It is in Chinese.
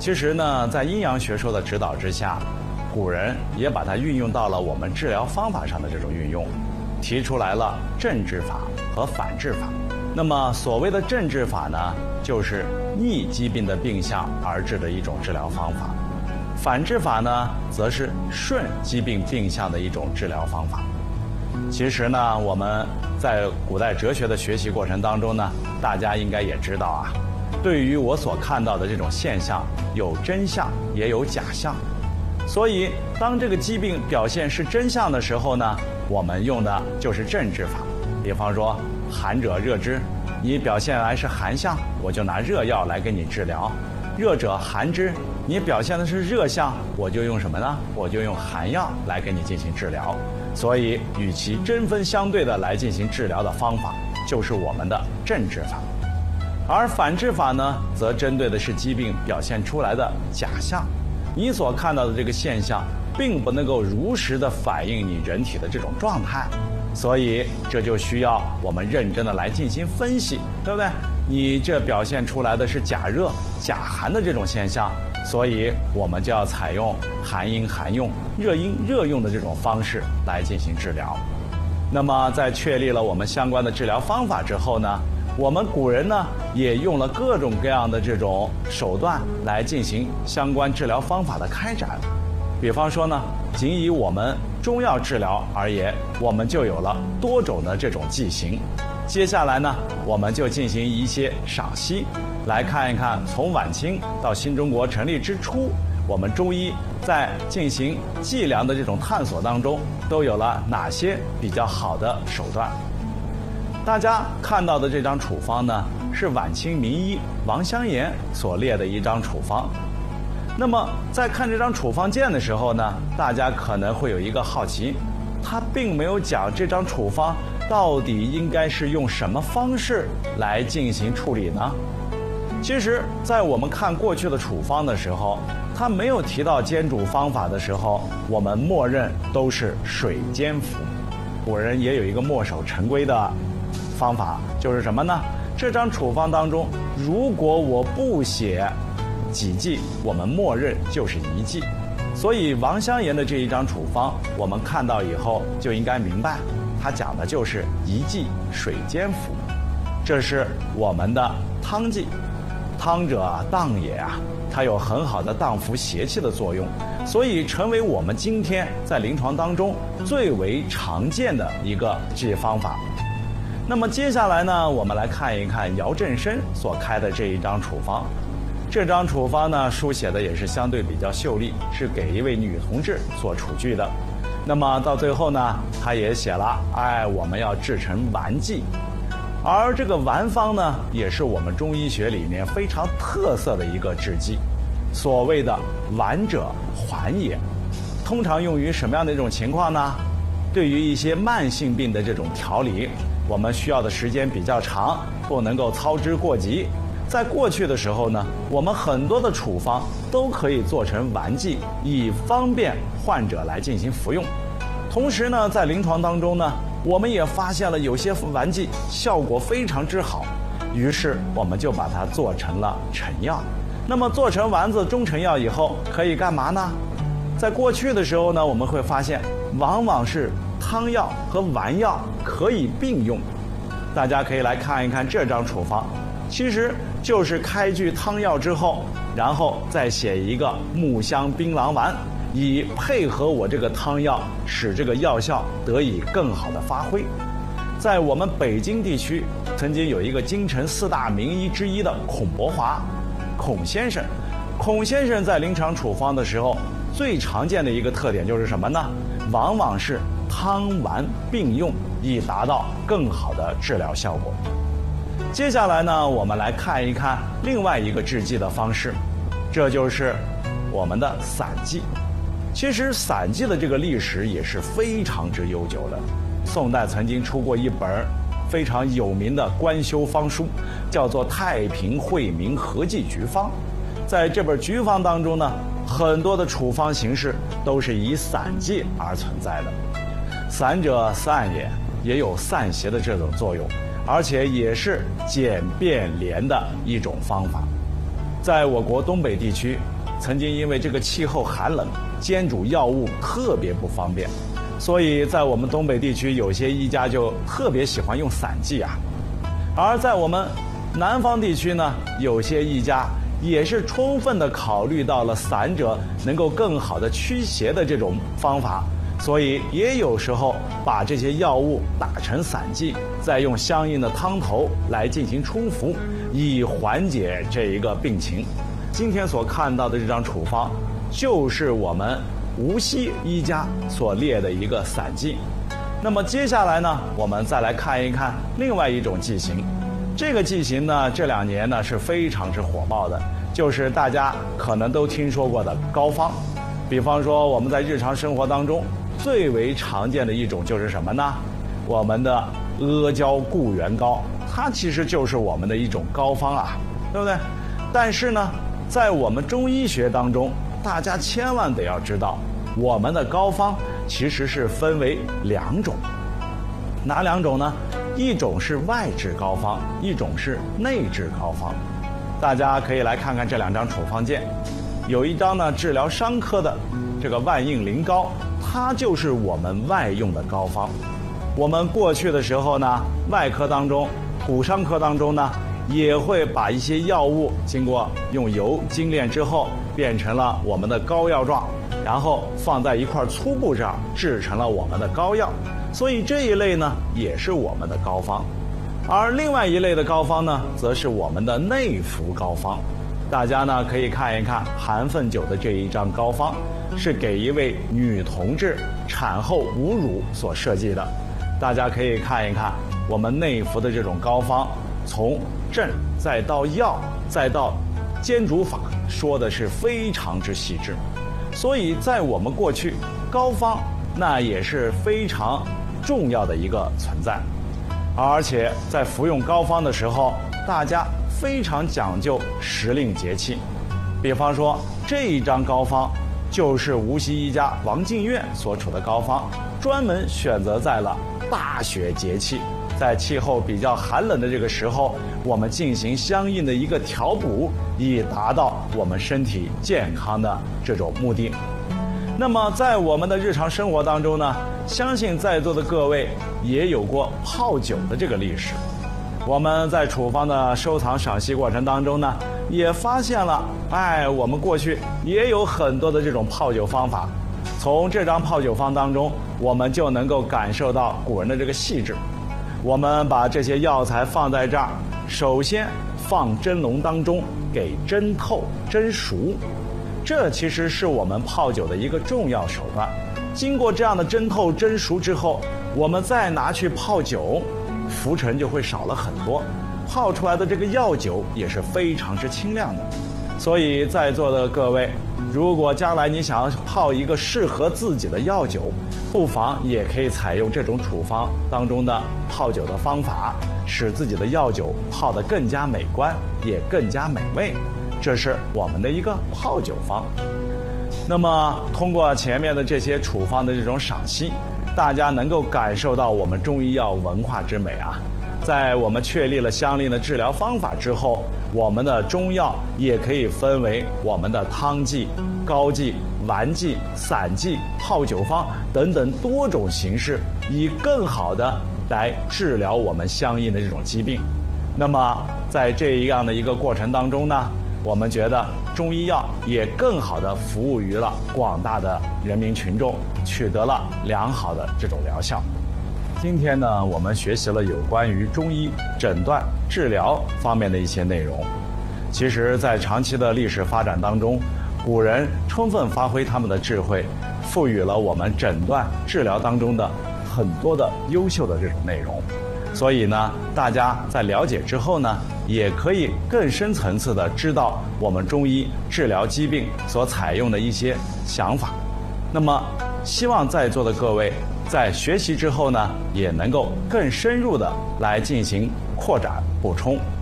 其实呢，在阴阳学说的指导之下，古人也把它运用到了我们治疗方法上的这种运用，提出来了正治法和反治法。那么所谓的正治法呢，就是逆疾病的病象而治的一种治疗方法；反治法呢，则是顺疾病病象的一种治疗方法。其实呢，我们在古代哲学的学习过程当中呢，大家应该也知道啊，对于我所看到的这种现象，有真相也有假象。所以当这个疾病表现是真相的时候呢，我们用的就是正治法。比方说寒者热之，你表现来是寒象，我就拿热药来给你治疗；热者寒之，你表现的是热象，我就用什么呢？我就用寒药来给你进行治疗。所以与其针锋相对的来进行治疗的方法，就是我们的正治法。而反治法呢，则针对的是疾病表现出来的假象。你所看到的这个现象，并不能够如实的反映你人体的这种状态，所以这就需要我们认真的来进行分析，对不对？你这表现出来的是假热、假寒的这种现象，所以我们就要采用寒阴寒用、热阴热用的这种方式来进行治疗。那么在确立了我们相关的治疗方法之后呢，我们古人呢也用了各种各样的这种手段来进行相关治疗方法的开展。比方说呢，仅以我们中药治疗而言，我们就有了多种的这种剂型。接下来呢，我们就进行一些赏析，来看一看从晚清到新中国成立之初，我们中医在进行剂量的这种探索当中，都有了哪些比较好的手段。大家看到的这张处方呢，是晚清名医王香言所列的一张处方。那么在看这张处方笺的时候呢，大家可能会有一个好奇，他并没有讲这张处方到底应该是用什么方式来进行处理呢？其实在我们看过去的处方的时候，他没有提到煎煮方法的时候，我们默认都是水煎服。古人也有一个墨守成规的方法，就是什么呢？这张处方当中，如果我不写几剂，我们默认就是一剂。所以王香言的这一张处方，我们看到以后就应该明白，他讲的就是一剂水煎服。这是我们的汤剂。汤者荡也啊，它有很好的荡服邪气的作用，所以成为我们今天在临床当中最为常见的一个治疗方法。那么接下来呢，我们来看一看姚振声所开的这一张处方。这张处方呢，书写的也是相对比较秀丽，是给一位女同志所处具的。那么到最后呢，他也写了，我们要制成丸剂。而这个丸方呢，也是我们中医学里面非常特色的一个制剂。所谓的丸者缓也，通常用于什么样的一种情况呢？对于一些慢性病的这种调理，我们需要的时间比较长，不能够操之过急。在过去的时候呢，我们很多的处方都可以做成丸剂，以方便患者来进行服用。同时呢，在临床当中呢，我们也发现了有些丸剂效果非常之好，于是我们就把它做成了成药。那么做成丸子中成药以后，可以干嘛呢？在过去的时候呢，我们会发现往往是汤药和丸药可以并用。大家可以来看一看这张处方，其实就是开具汤药之后，然后再写一个木香槟榔丸，以配合我这个汤药，使这个药效得以更好的发挥。在我们北京地区，曾经有一个京城4大名医之一的孔伯华，孔先生。孔先生在临床处方的时候，最常见的一个特点就是什么呢？往往是汤丸并用，以达到更好的治疗效果。接下来呢，我们来看一看另外一个制剂的方式，这就是我们的散剂。其实散剂的这个历史也是非常之悠久的。宋代曾经出过一本非常有名的官修方书，叫做《太平惠民合剂局方》。在这本局方当中呢，很多的处方形式都是以散剂而存在的。散者散也，也有散邪的这种作用，而且也是简便廉的一种方法。在我国东北地区， 曾经因为这个气候寒冷，煎煮药物特别不方便，所以在我们东北地区，有些医家就特别喜欢用散剂啊。而在我们南方地区呢，有些医家也是充分的考虑到了散者能够更好的驱邪的这种方法，所以也有时候把这些药物打成散剂，再用相应的汤头来进行冲服，以缓解这一个病情。今天所看到的这张处方，就是我们无锡医家所列的一个散剂。那么接下来呢，我们再来看一看另外一种剂型。这个剂型呢，这2年呢是非常之火爆的，就是大家可能都听说过的膏方。比方说我们在日常生活当中最为常见的一种就是什么呢？我们的阿胶固元膏，它其实就是我们的一种膏方啊，对不对？但是呢，在我们中医学当中，大家千万得要知道，我们的膏方其实是分为2种。哪2种呢？一种是外治膏方，一种是内治膏方。大家可以来看看这2张处方笺，有一张呢治疗伤科的这个万应灵膏，它就是我们外用的膏方。我们过去的时候呢，外科当中、骨伤科当中呢，也会把一些药物经过用油精炼之后，变成了我们的膏药状，然后放在一块粗布上制成了我们的膏药。所以这一类呢，也是我们的膏方。而另外一类的膏方呢，则是我们的内服膏方。大家呢可以看一看韩奋酒的这一张膏方，是给一位女同志产后无乳所设计的。大家可以看一看我们内服的这种膏方，从症再到药再到煎煮法，说的是非常之细致。所以在我们过去，膏方那也是非常重要的一个存在。而且在服用膏方的时候，大家非常讲究时令节气。比方说这一张膏方就是无锡医家王进院所处的膏方，专门选择在了大雪节气，在气候比较寒冷的这个时候，我们进行相应的一个调补，以达到我们身体健康的这种目的。那么在我们的日常生活当中呢，相信在座的各位也有过泡酒的这个历史。我们在处方的收藏赏析过程当中呢，也发现了，我们过去也有很多的这种泡酒方法。从这张泡酒方当中，我们就能够感受到古人的这个细致。我们把这些药材放在这儿，首先放蒸笼当中，给蒸透、蒸熟。这其实是我们泡酒的一个重要手段。经过这样的蒸透、蒸熟之后，我们再拿去泡酒，浮尘就会少了很多，泡出来的这个药酒也是非常之清亮的。所以在座的各位，如果将来你想要泡一个适合自己的药酒，不妨也可以采用这种处方当中的泡酒的方法，使自己的药酒泡得更加美观，也更加美味。这是我们的一个泡酒方。那么通过前面的这些处方的这种赏析，大家能够感受到我们中医药文化之美啊。在我们确立了相应的治疗方法之后，我们的中药也可以分为我们的汤剂、膏剂、丸剂、散剂、泡酒方等等多种形式，以更好的来治疗我们相应的这种疾病。那么在这样的一个过程当中呢，我们觉得中医药也更好地服务于了广大的人民群众，取得了良好的这种疗效。今天呢，我们学习了有关于中医诊断、治疗方面的一些内容。其实在长期的历史发展当中，古人充分发挥他们的智慧，赋予了我们诊断、治疗当中的很多的优秀的这种内容。所以呢，大家在了解之后呢，也可以更深层次的知道我们中医治疗疾病所采用的一些想法。那么希望在座的各位在学习之后呢，也能够更深入的来进行扩展补充。